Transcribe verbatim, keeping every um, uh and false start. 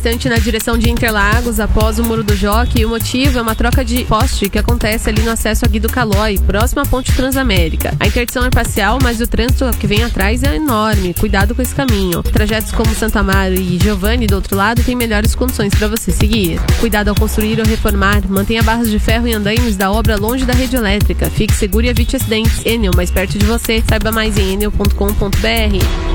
Na direção de Interlagos, após o Muro do Jockey, o motivo é uma troca de poste que acontece ali no acesso a Guido Calói, próximo à Ponte Transamérica. A interdição é parcial, mas o trânsito que vem atrás é enorme. Cuidado com esse caminho. Trajetos como Santo Amaro e Giovanni, do outro lado, tem melhores condições para você seguir. Cuidado ao construir ou reformar. Mantenha barras de ferro e andaimes da obra longe da rede elétrica. Fique seguro e evite acidentes. Enel, mais perto de você. Saiba mais em enel ponto com ponto br.